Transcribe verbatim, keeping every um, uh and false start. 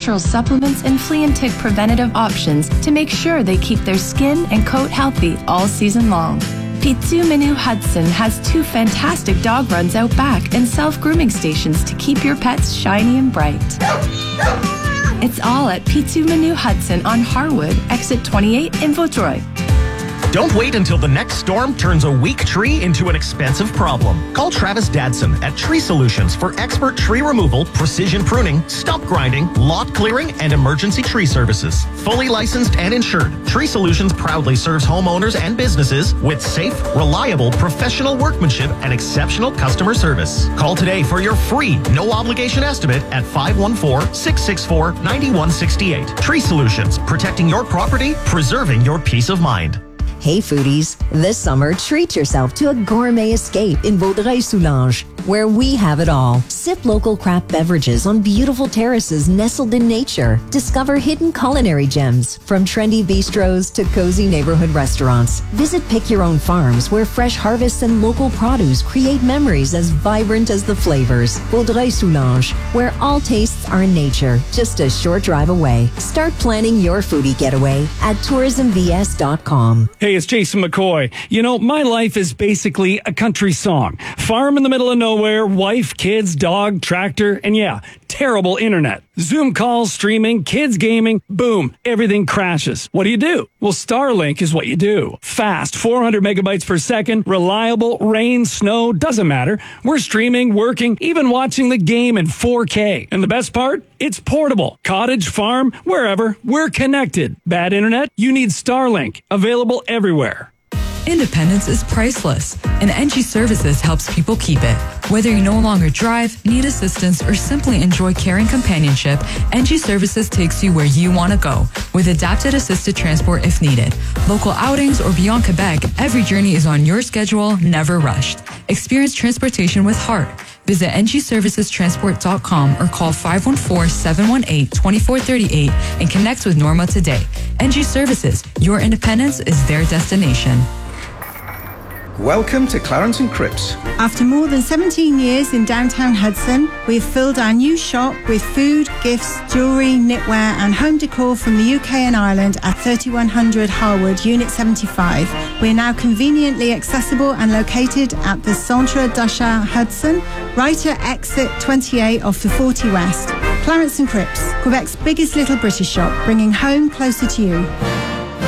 natural supplements and flea and tick preventative options to make sure they keep their skin and coat healthy all season long. Pitsu Menu Hudson has two fantastic dog runs out back and self-grooming stations to keep your pets shiny and bright. It's all at Pitsu Menu Hudson on Harwood, exit twenty-eight in Vaudreuil. Don't wait until the next storm turns a weak tree into an expensive problem. Call Travis Dadson at Tree Solutions for expert tree removal, precision pruning, stump grinding, lot clearing, and emergency tree services. Fully licensed and insured, Tree Solutions proudly serves homeowners and businesses with safe, reliable, professional workmanship and exceptional customer service. Call today for your free, no-obligation estimate at five one four, six six four, nine one six eight. Tree Solutions, protecting your property, preserving your peace of mind. Hey foodies, this summer treat yourself to a gourmet escape in Vaudreuil-Soulanges, where we have it all. Sip local craft beverages on beautiful terraces nestled in nature. Discover hidden culinary gems, from trendy bistros to cozy neighborhood restaurants. Visit Pick Your Own Farms, where fresh harvests and local produce create memories as vibrant as the flavors. Vaudreuil-Soulanges, where all tastes are in nature, just a short drive away. Start planning your foodie getaway at tourism v s dot com. Hey, it's Jason McCoy. You know, my life is basically a country song. Farm in the middle of nowhere, wife, kids, dog, tractor, and yeah, terrible internet. Zoom calls, streaming, kids gaming, boom, everything crashes. What do you do? Well, Starlink is what you do. Fast, four hundred megabytes per second, reliable, rain, snow, doesn't matter. We're streaming, working, even watching the game in four K. And the best part? It's portable. Cottage, farm, wherever, we're connected. Bad internet? You need Starlink. Available everywhere. Independence is priceless, and N G Services helps people keep it. Whether you no longer drive, need assistance, or simply enjoy care and companionship, N G Services takes you where you want to go, with adapted assisted transport if needed. Local outings or beyond Quebec, every journey is on your schedule, never rushed. Experience transportation with heart. Visit N G services transport dot com or call five one four, seven one eight, two four three eight and connect with Norma today. N G Services, your independence is their destination. Welcome to Clarence and Cripps. After more than seventeen years in downtown Hudson, we've filled our new shop with food, gifts, jewellery, knitwear and home decor from the U K and Ireland at thirty-one hundred Harwood, Unit seventy-five. We're now conveniently accessible and located at the Centre d'Achat Hudson, right at exit twenty-eight off the forty West. Clarence and Cripps, Quebec's biggest little British shop, bringing home closer to you.